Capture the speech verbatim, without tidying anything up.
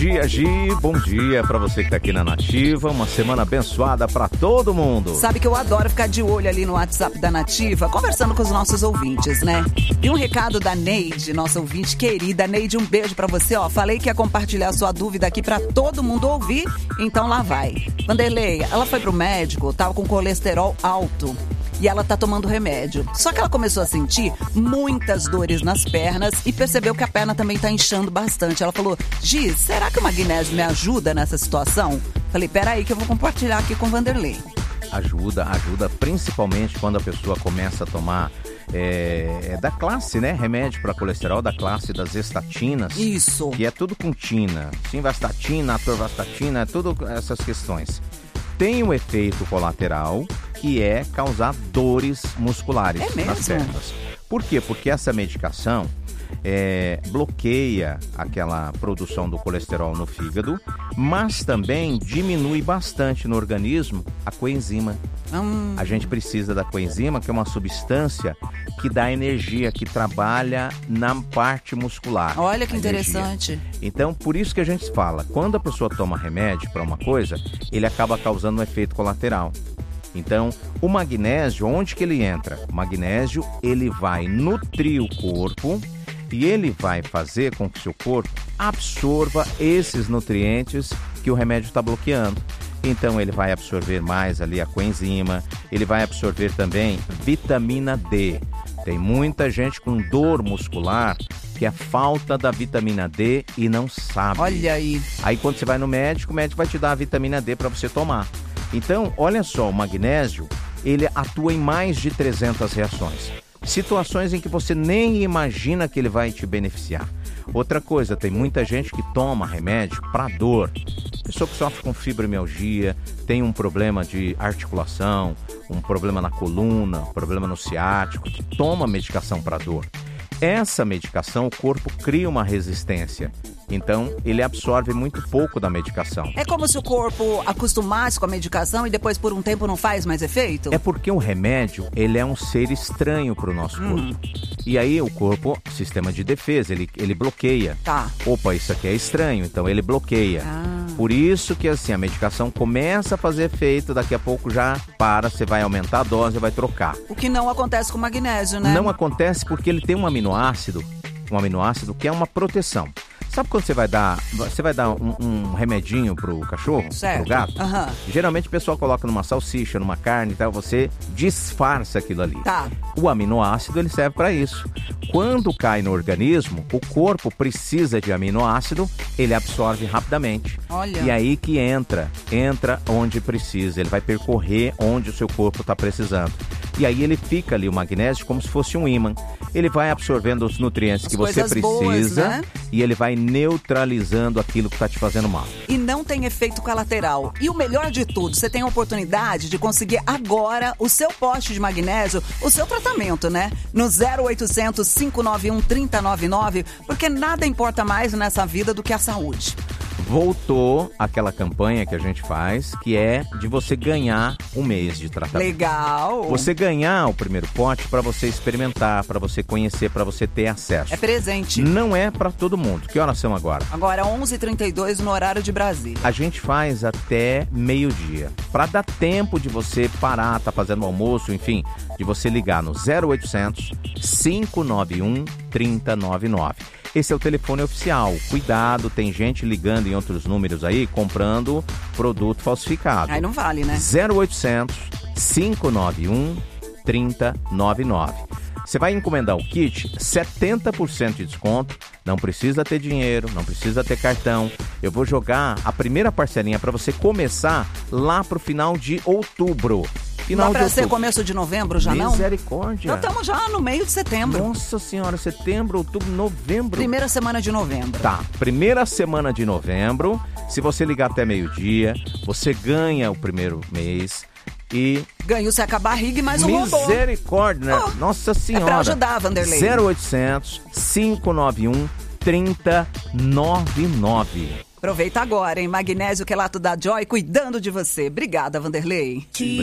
dia, Gi. Bom dia pra você que tá aqui na Nativa. Uma semana abençoada pra todo mundo. Sabe que eu adoro ficar de olho ali no WhatsApp da Nativa, conversando com os nossos ouvintes, né? E um recado da Neide, nossa ouvinte querida. Neide, um beijo pra você, ó. Falei que ia compartilhar sua dúvida aqui pra todo mundo ouvir, então lá vai. Vanderlei, ela foi pro médico, tava com colesterol alto. E ela tá tomando remédio. Só que ela começou a sentir muitas dores nas pernas e percebeu que a perna também tá inchando bastante. Ela falou, Gi, será que o magnésio me ajuda nessa situação? Falei, peraí que eu vou compartilhar aqui com o Vanderlei. Ajuda, ajuda principalmente quando a pessoa começa a tomar é, é da classe, né? Remédio para colesterol, da classe das estatinas. Isso. Que é tudo com tina. Simvastatina, atorvastatina, tudo essas questões. Tem um efeito colateral que é causar dores musculares é nas pernas. Por quê? Porque essa medicação é, bloqueia aquela produção do colesterol no fígado, mas também diminui bastante no organismo a coenzima. Hum. A gente precisa da coenzima, que é uma substância que dá energia, que trabalha na parte muscular. Olha que interessante. Então, por isso que a gente fala, quando a pessoa toma remédio para uma coisa, ele acaba causando um efeito colateral. Então, o magnésio, onde que ele entra? O magnésio, ele vai nutrir o corpo e ele vai fazer com que o seu corpo absorva esses nutrientes que o remédio está bloqueando. Então, ele vai absorver mais ali a coenzima, ele vai absorver também vitamina D. Tem muita gente com dor muscular que é falta da vitamina D e não sabe. Olha aí. Aí, quando você vai no médico, o médico vai te dar a vitamina D para você tomar. Então, olha só, o magnésio, ele atua em mais de trezentas reações. Situações em que você nem imagina que ele vai te beneficiar. Outra coisa, tem muita gente que toma remédio para dor. Pessoa que sofre com fibromialgia, tem um problema de articulação, um problema na coluna, um problema no ciático, que toma medicação para dor. Essa medicação, o corpo cria uma resistência. Então, ele absorve muito pouco da medicação. É como se o corpo acostumasse com a medicação e depois por um tempo não faz mais efeito? É porque o remédio, ele é um ser estranho para o nosso corpo. Hum. E aí o corpo, sistema de defesa, ele, ele bloqueia. Tá. Opa, isso aqui é estranho, então ele bloqueia. Ah. Por isso que assim, a medicação começa a fazer efeito, daqui a pouco já para, você vai aumentar a dose e vai trocar. O que não acontece com o magnésio, né? Não acontece porque ele tem um aminoácido, um aminoácido que é uma proteção. Sabe quando você vai dar, você vai dar um, um remedinho pro cachorro, certo. pro gato? Uhum. Geralmente o pessoal coloca numa salsicha, numa carne e tal, você disfarça aquilo ali. Tá. O aminoácido, ele serve para isso. Quando cai no organismo, o corpo precisa de aminoácido, ele absorve rapidamente. Olha. E aí que entra, entra onde precisa, ele vai percorrer onde o seu corpo está precisando. E aí ele fica ali, o magnésio, como se fosse um ímã. Ele vai absorvendo os nutrientes As que você precisa, boas, né? E ele vai neutralizando aquilo que está te fazendo mal. E não tem efeito colateral. E o melhor de tudo, você tem a oportunidade de conseguir agora o seu poste de magnésio, o seu tratamento, né? No zero oitocentos, cinco nove um, três zero nove nove, porque nada importa mais nessa vida do que a saúde. Voltou aquela campanha que a gente faz, que é de você ganhar um mês de tratamento. Legal! Você ganhar o primeiro pote para você experimentar, para você conhecer, para você ter acesso. É presente. Não é para todo mundo. Que horas são agora? Agora onze e trinta e dois no horário de Brasília. A gente faz até meio-dia. Para dar tempo de você parar, tá fazendo o almoço, enfim, de você ligar no zero oitocentos, cinco nove um, três zero nove nove. Esse é o telefone oficial. Cuidado, tem gente ligando em outros números aí, comprando produto falsificado. Aí não vale, né? zero oitocentos, cinco nove um, três zero nove nove. Você vai encomendar o kit, setenta por cento de desconto. Não precisa ter dinheiro, não precisa ter cartão. Eu vou jogar a primeira parcelinha para você começar lá pro final de outubro. Final Dá pra de ser outubro. começo de novembro já, não? Misericórdia. Então estamos já no meio de setembro. Nossa senhora, setembro, outubro, novembro. Primeira semana de novembro. Tá, primeira semana de novembro. Se você ligar até meio-dia, você ganha o primeiro mês e... Ganhou seca a barriga e mais um robô. Misericórdia, né? Oh, Nossa senhora. É pra ajudar, Vanderlei. zero oitocentos, cinco nove um, três zero nove nove. Aproveita agora, hein? Magnésio quelato da Joy cuidando de você. Obrigada, Vanderlei.